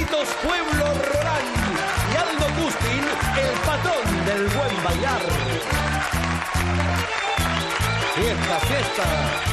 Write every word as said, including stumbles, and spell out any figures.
Santos Pueblo Rolán y Aldo Custin, el patrón del buen bailar. Fiesta, fiesta.